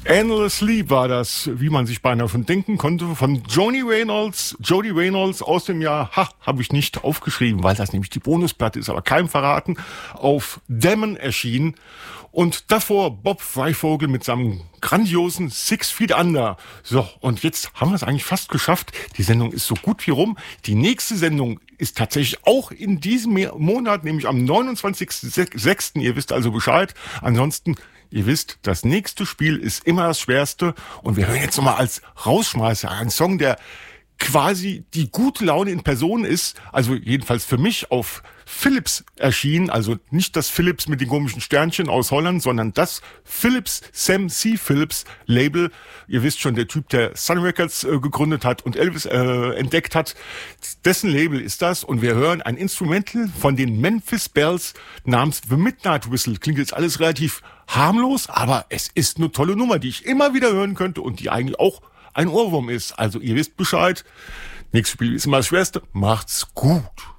Endless Sleep war das, wie man sich beinahe schon denken konnte, von Jody Reynolds aus dem Jahr, habe ich nicht aufgeschrieben, weil das nämlich die Bonusplatte ist, aber keinem verraten, auf Damon erschienen. Und davor Bob Freivogel mit seinem grandiosen 6 Feet Under. So, und jetzt haben wir es eigentlich fast geschafft. Die Sendung ist so gut wie rum. Die nächste Sendung ist tatsächlich auch in diesem Monat, nämlich am 29.06. Ihr wisst also Bescheid. Ansonsten, ihr wisst, das nächste Spiel ist immer das Schwerste. Und wir hören jetzt nochmal als Rausschmeißer einen Song, der quasi die gute Laune in Person ist, also jedenfalls für mich auf Philips erschienen, also nicht das Philips mit den komischen Sternchen aus Holland, sondern das Philips, Sam C. Philips Label. Ihr wisst schon, der Typ, der Sun Records gegründet hat und Elvis entdeckt hat, dessen Label ist das. Und wir hören ein Instrumental von den Memphis Bells namens The Midnight Whistle. Klingt jetzt alles relativ harmlos, aber es ist eine tolle Nummer, die ich immer wieder hören könnte und die eigentlich auch ein Ohrwurm ist. Also ihr wisst Bescheid. Nächstes Spiel ist immer das Schwerste. Macht's gut.